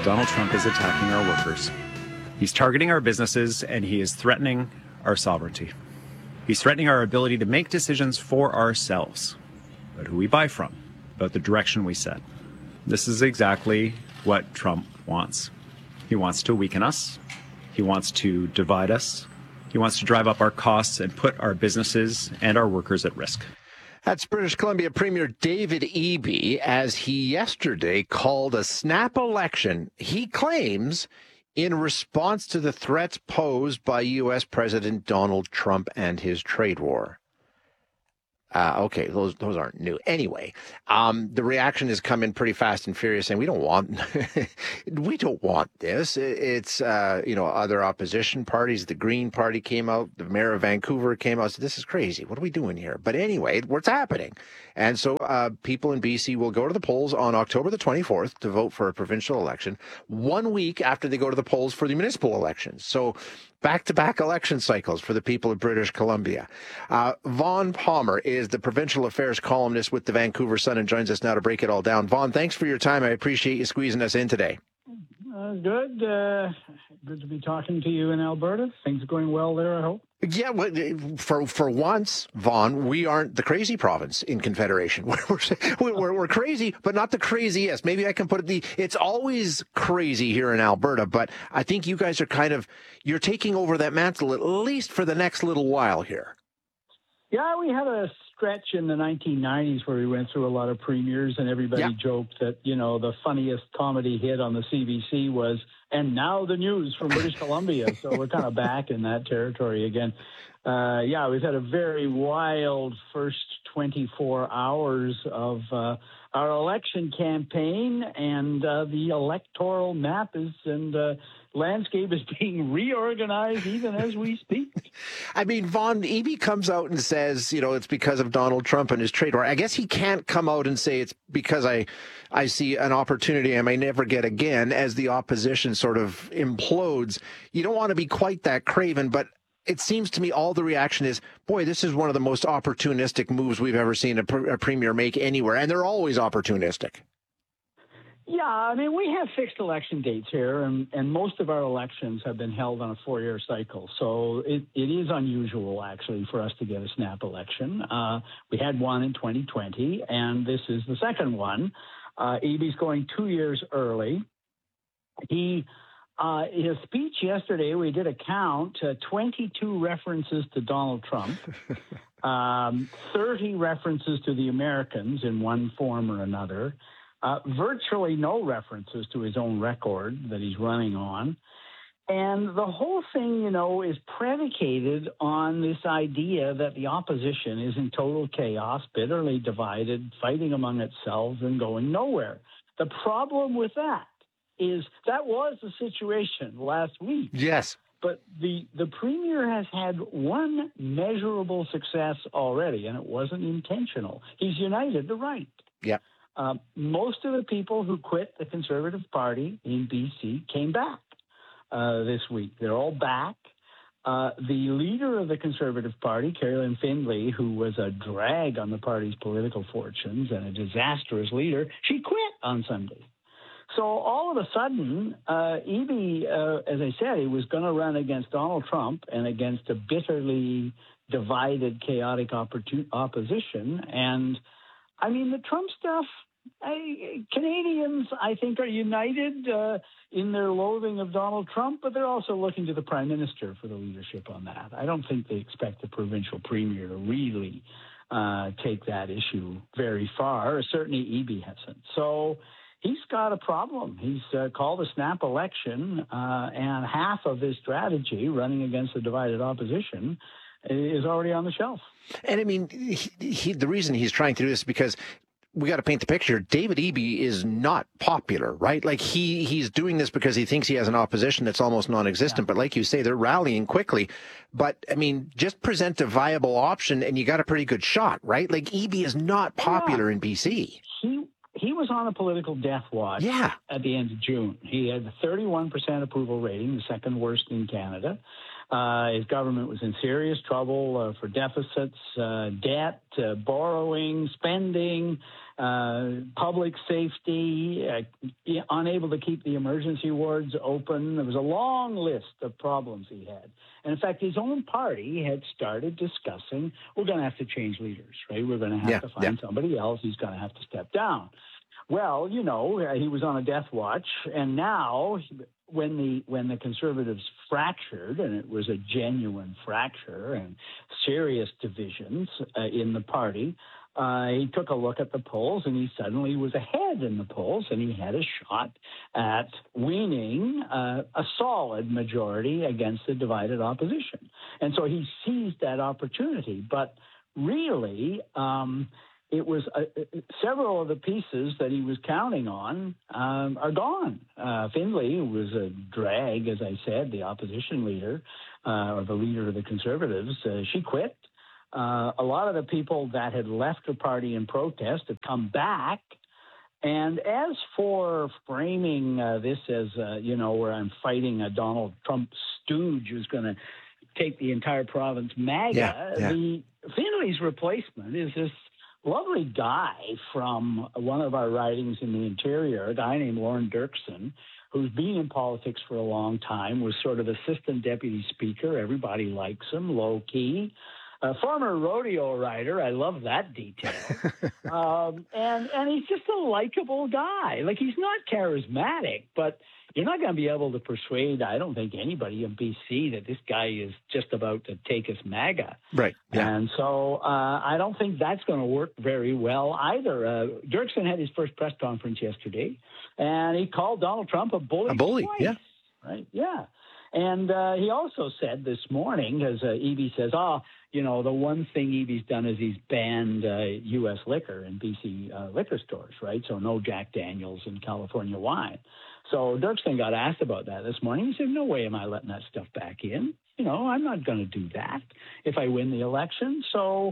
Donald Trump is attacking our workers. He's targeting our businesses, and he is threatening our sovereignty. He's threatening our ability to make decisions for ourselves, about who we buy from, about the direction we set. This is exactly what Trump wants. He wants to weaken us. He wants to divide us. He wants to drive up our costs and put our businesses and our workers at risk. That's British Columbia Premier David Eby as he yesterday called a snap election, he claims, in response to the threats posed by U.S. President Donald Trump and his trade war. Okay, those aren't new. Anyway, the reaction has come in pretty fast and furious, and we don't want this. It's other opposition parties. The Green Party came out. The mayor of Vancouver came out and said, "This is crazy. What are we doing here?" But anyway, what's happening? And so people in BC will go to the polls on October the 24th to vote for a provincial election, 1 week after they go to the polls for the municipal elections. So back-to-back election cycles for the people of British Columbia. Vaughn Palmer is the provincial affairs columnist with the Vancouver Sun and joins us now to break it all down. Vaughn, thanks for your time. I appreciate you squeezing us in today. Good. Good to be talking to you in Alberta. Things are going well there, I hope. Yeah, well, for once, Vaughn, we aren't the crazy province in Confederation. We're crazy, but not the craziest. Maybe I can put it it's always crazy here in Alberta, but I think you guys are you're taking over that mantle at least for the next little while here. Yeah, we had a stretch in the 1990s where we went through a lot of premiers, and everybody joked that, the funniest comedy hit on the CBC was, "And now the news from British Columbia." So we're kind of back in that territory again. We've had a very wild first 24 hours of our election campaign, and the electoral map landscape is being reorganized even as we speak. I mean, Vaughn, Eby comes out and says, it's because of Donald Trump and his trade war. I guess he can't come out and say it's because I see an opportunity I may never get again as the opposition sort of implodes. You don't want to be quite that craven, but it seems to me all the reaction is, boy, this is one of the most opportunistic moves we've ever seen a premier make anywhere, and they're always opportunistic. Yeah, I mean, we have fixed election dates here, and most of our elections have been held on a 4-year cycle. So it is unusual, actually, for us to get a snap election. We had one in 2020, and this is the second one. Eby's going 2 years early. His speech yesterday, we did a count, 22 references to Donald Trump, 30 references to the Americans in one form or another, virtually no references to his own record that he's running on. And the whole thing, is predicated on this idea that the opposition is in total chaos, bitterly divided, fighting among itself and going nowhere. The problem with that is that was the situation last week. Yes. But the premier has had one measurable success already, and it wasn't intentional. He's united the right. Yeah. Most of the people who quit the Conservative Party in BC came back this week. They're all back. The leader of the Conservative Party, Carolyn Findlay, who was a drag on the party's political fortunes and a disastrous leader, she quit on Sunday. So all of a sudden, Eby, as I said, he was going to run against Donald Trump and against a bitterly divided, chaotic opposition. And, I mean, the Trump stuff, Canadians, I think, are united in their loathing of Donald Trump, but they're also looking to the Prime Minister for the leadership on that. I don't think they expect the provincial premier to really take that issue very far. Certainly Eby hasn't. So he's got a problem. He's called a snap election, and half of his strategy, running against the divided opposition, is already on the shelf. And I mean, the reason he's trying to do this is because we got to paint the picture. David Eby is not popular, right? Like he's doing this because he thinks he has an opposition that's almost non-existent. Yeah. But like you say, they're rallying quickly. But I mean, just present a viable option and you got a pretty good shot, right? Like Eby is not popular in BC. He was on a political death watch at the end of June. He had a 31% approval rating, the second worst in Canada. His government was in serious trouble for deficits, debt, borrowing, spending, public safety, unable to keep the emergency wards open. There was a long list of problems he had. And in fact, his own party had started discussing, we're going to have to change leaders, right? We're going to have to find somebody else who's going to have to step down. Well, you know, he was on a death watch, and now when the Conservatives fractured, and it was a genuine fracture and serious divisions in the party, he took a look at the polls, and he suddenly was ahead in the polls, and he had a shot at winning a solid majority against the divided opposition. And so he seized that opportunity. But really, it was several of the pieces that he was counting on are gone. Findlay was a drag, as I said, the opposition leader, or the leader of the Conservatives. She quit. A lot of the people that had left the party in protest have come back. And as for framing this as, where I'm fighting a Donald Trump stooge who's going to take the entire province MAGA, the Findlay's replacement is this lovely guy from one of our ridings in the interior, a guy named Lorne Dirksen, who's been in politics for a long time, was sort of assistant deputy speaker. Everybody likes him, low key. A former rodeo rider. I love that detail. And he's just a likable guy. Like, he's not charismatic, but you're not going to be able to persuade, I don't think, anybody in BC that this guy is just about to take us MAGA. Right. Yeah. And so I don't think that's going to work very well either. Dirksen had his first press conference yesterday, and he called Donald Trump a bully. A bully, twice, yeah. Right, yeah. And he also said this morning, as Eby says, the one thing Eby's done is he's banned U.S. liquor in BC liquor stores, right? So no Jack Daniels and California wine. So Dirksen got asked about that this morning. He said, no way am I letting that stuff back in. I'm not going to do that if I win the election. So,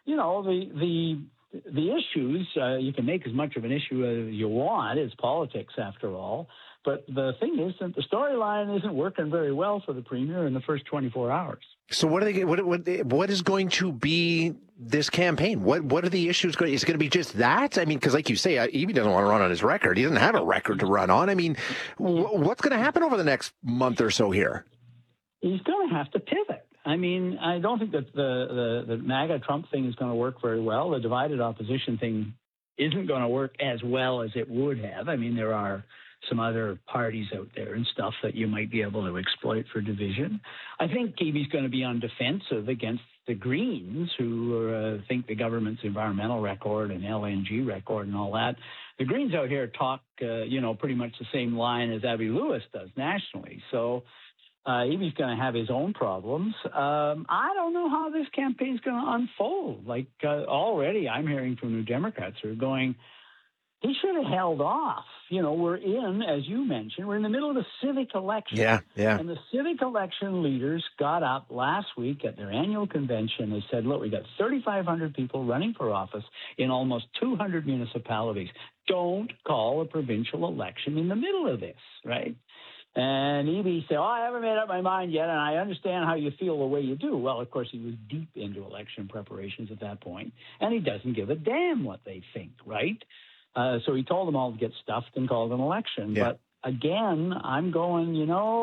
the issues, you can make as much of an issue as you want. It's politics, after all. But the thing is that the storyline isn't working very well for the premier in the first 24 hours. So what is going to be this campaign? What are the issues going? Is it going to be just that? I mean, because like you say, Eby doesn't want to run on his record. He doesn't have a record to run on. I mean, what's going to happen over the next month or so here? He's going to have to pivot. I mean, I don't think that the MAGA Trump thing is going to work very well. The divided opposition thing isn't going to work as well as it would have. I mean, there are some other parties out there and stuff that you might be able to exploit for division. I think Eby's going to be on defensive against the Greens, who think the government's environmental record and LNG record and all that. The Greens out here talk, pretty much the same line as Abby Lewis does nationally. So Eby's going to have his own problems. I don't know how this campaign's going to unfold. Like already I'm hearing from New Democrats who are going, he should have held off. We're in, as you mentioned, we're in the middle of a civic election. Yeah. And the civic election leaders got up last week at their annual convention. They said, look, we got 3,500 people running for office in almost 200 municipalities. Don't call a provincial election in the middle of this, right? And Eby said, I haven't made up my mind yet, and I understand how you feel the way you do. Well, of course, he was deep into election preparations at that point, and he doesn't give a damn what they think, right? So he told them all to get stuffed and called an election. Yeah. But again, I'm going,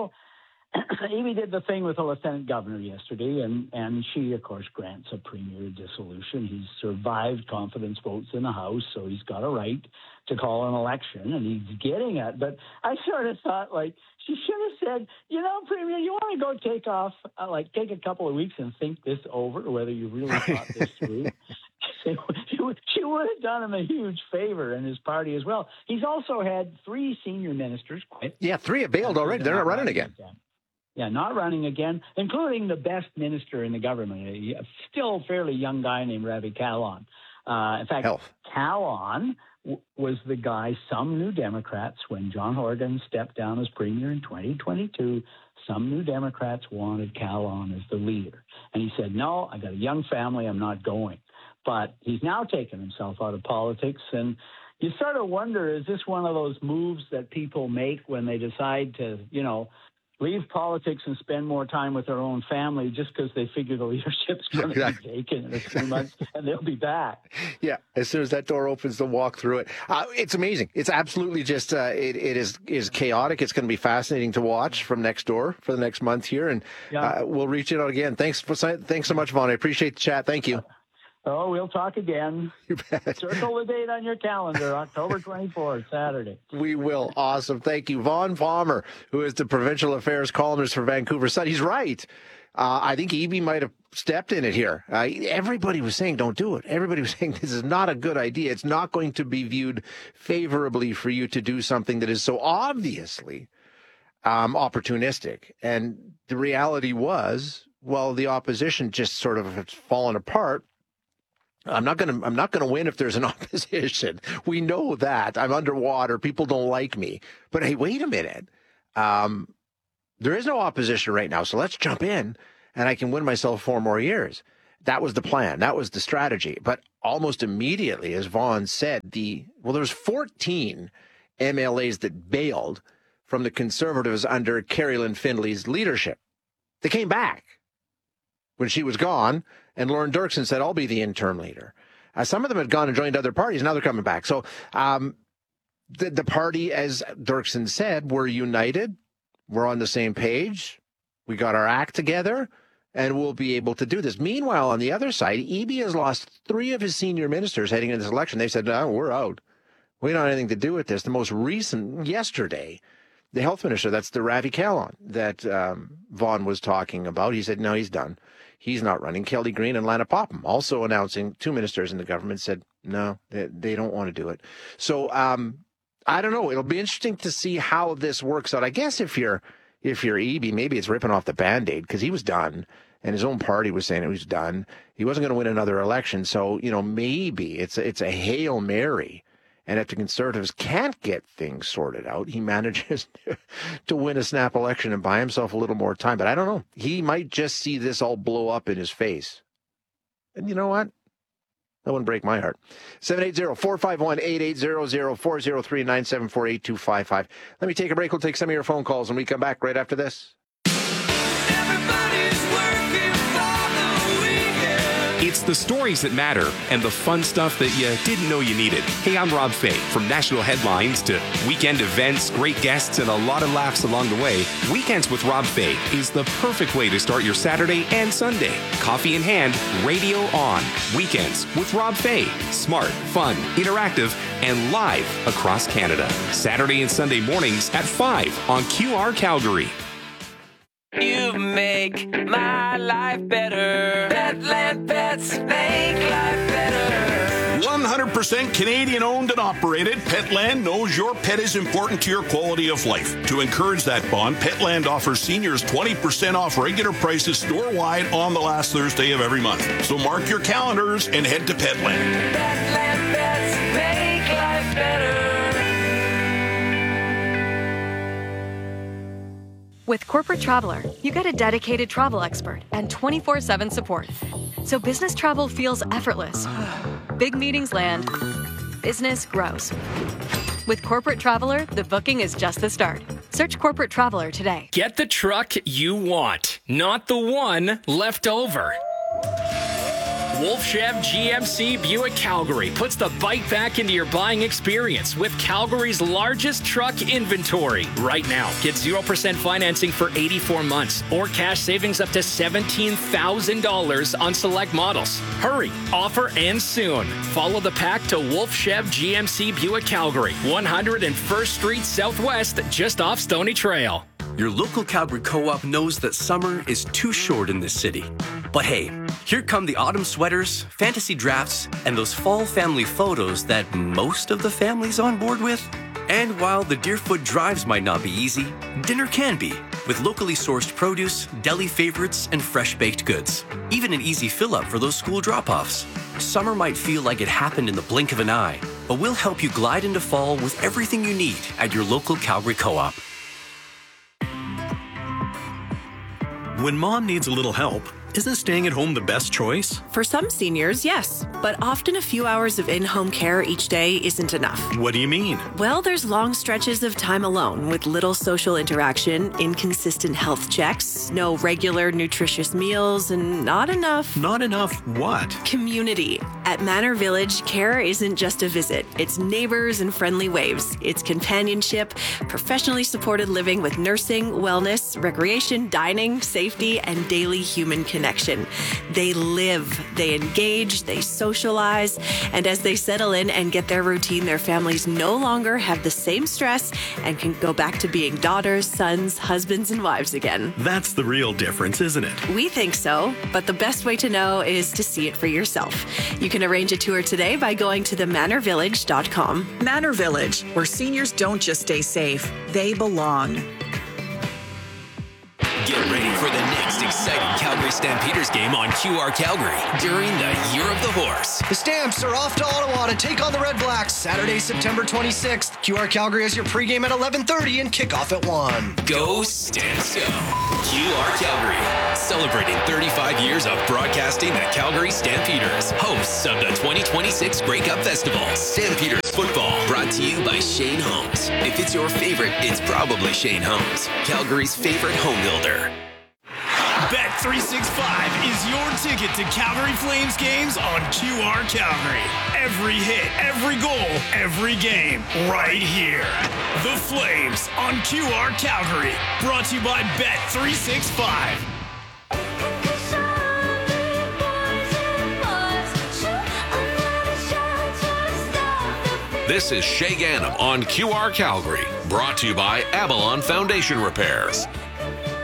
Eby did the thing with the lieutenant governor yesterday, and she, of course, grants a premier dissolution. He's survived confidence votes in the House, so he's got a right to call an election, and he's getting it. But I sort of thought, she should have said, Premier, you want to go take off, take a couple of weeks and think this over, whether you really thought this through. She would have done him a huge favor and his party as well. He's also had 3 senior ministers quit. Yeah, 3 have bailed already. They're not running again. Yeah, not running again, including the best minister in the government, a still fairly young guy named Ravi Kahlon. In fact, Kahlon was the guy some New Democrats, when John Horgan stepped down as premier in 2022, some New Democrats wanted Kahlon as the leader. And he said, no, I got a young family, I'm not going. But he's now taken himself out of politics, and you sort of wonder, is this one of those moves that people make when they decide to, leave politics and spend more time with their own family just because they figure the leadership's going to be vacant in a few months and they'll be back. Yeah, as soon as that door opens, they'll walk through it. It's amazing. It's absolutely just, it is chaotic. It's going to be fascinating to watch from next door for the next month here. And we'll reach it out again. Thanks so much, Vaughn. I appreciate the chat. Thank you. Oh, we'll talk again. You bet. Circle the date on your calendar, October 24th, Saturday. We will. Awesome. Thank you. Vaughn Palmer, who is the provincial affairs columnist for Vancouver Sun. He's right. I think Eby might have stepped in it here. Everybody was saying, don't do it. Everybody was saying, this is not a good idea. It's not going to be viewed favorably for you to do something that is so obviously opportunistic. And the reality was, well, the opposition just sort of has fallen apart. I'm not going to win if there's an opposition. We know that. I'm underwater. People don't like me. But hey, wait a minute. There is no opposition right now. So let's jump in and I can win myself 4 more years. That was the plan. That was the strategy. But almost immediately, as Vaughn said, there's 14 MLAs that bailed from the Conservatives under Carrie-Lynne Findlay's leadership. They came back when she was gone. And Lauren Dirksen said, I'll be the interim leader. Some of them had gone and joined other parties. Now they're coming back. So the party, as Dirksen said, we're united. We're on the same page. We got our act together, and we'll be able to do this. Meanwhile, on the other side, Eby has lost 3 of his senior ministers heading into this election. They said, no, we're out. We don't have anything to do with this. The most recent, yesterday, the health minister, that's the Ravi Kahlon that Vaughn was talking about. He said, no, he's done. He's not running. Kelly Green and Lana Popham also announcing, 2 ministers in the government said, no, they don't want to do it. So I don't know. It'll be interesting to see how this works out. I guess if you're Eby, maybe it's ripping off the Band-Aid because he was done and his own party was saying it was done. He wasn't going to win another election. So, maybe it's a Hail Mary. And if the Conservatives can't get things sorted out, he manages to win a snap election and buy himself a little more time. But I don't know. He might just see this all blow up in his face. And you know what? That wouldn't break my heart. 780-451-8800, 403-974-8255. Let me take a break. We'll take some of your phone calls when we come back right after this. It's the stories that matter and the fun stuff that you didn't know you needed. Hey, I'm Rob Fay. From national headlines to weekend events, great guests, and a lot of laughs along the way, Weekends with Rob Fay is the perfect way to start your Saturday and Sunday. Coffee in hand, radio on. Weekends with Rob Fay. Smart, fun, interactive, and live across Canada. Saturday and Sunday mornings at 5 on QR Calgary. You make my life better. Petland Pets make life better. 100% Canadian owned and operated, Petland knows your pet is important to your quality of life. To encourage that bond, Petland offers seniors 20% off regular prices store-wide on the last Thursday of every month. So mark your calendars and head to Petland. Petland Pets make life better. With Corporate Traveler, you get a dedicated travel expert and 24/7 support. So business travel feels effortless. Big meetings land, business grows. With Corporate Traveler, the booking is just the start. Search Corporate Traveler today. Get the truck you want, not the one left over. Wolf Chev GMC Buick Calgary puts the bike back into your buying experience with Calgary's largest truck inventory. Right now, get 0% financing for 84 months or cash savings up to $17,000 on select models. Hurry, offer ends soon. Follow the pack to Wolf Chev GMC Buick Calgary, 101st Street Southwest, just off Stony Trail. Your local Calgary Co-op knows that summer is too short in this city. But hey, here come the autumn sweaters, fantasy drafts, and those fall family photos that most of the family's on board with. And while the Deerfoot drives might not be easy, dinner can be, with locally sourced produce, deli favorites, and fresh baked goods. Even an easy fill-up for those school drop-offs. Summer might feel like it happened in the blink of an eye, but we'll help you glide into fall with everything you need at your local Calgary Co-op. When mom needs a little help, Isn't staying at home the best choice? For some seniors, yes, but often a few hours of in-home care each day isn't enough. What do you mean? Well, there's long stretches of time alone with little social interaction, inconsistent health checks, no regular nutritious meals, and not enough... Not enough what? Community. At Manor Village, care isn't just a visit. It's neighbors and friendly waves. It's companionship, professionally supported living with nursing, wellness, recreation, dining, safety, and daily human connection. They live, they engage, they socialize, and as they settle in and get their routine, their families no longer have the same stress and can go back to being daughters, sons, husbands, and wives again. That's the real difference, isn't it? We think so, but the best way to know is to see it for yourself. You can arrange a tour today by going to themanorvillage.com. Manor Village, where seniors don't just stay safe, they belong. Get ready for the next exciting Calgary Stampeders game on QR Calgary during the Year of the Horse. The Stamps are off to Ottawa to take on the Red Blacks Saturday, September 26th. QR Calgary has your pregame at 11:30 and kickoff at 1. Go Stamps go! QR Calgary, celebrating 35 years of broadcasting the Calgary Stampeders, hosts of the 2026 Grey Cup Festival. Stampeders football, brought to you by Shane Homes. If it's your favorite, it's probably Shane Homes, Calgary's favorite home builder. Bet365 is your ticket to Calgary Flames games on QR Calgary. Every hit, every goal, every game, right here. The Flames on QR Calgary, brought to you by Bet365. This is Shay Ganem on QR Calgary, brought to you by Avalon Foundation Repairs.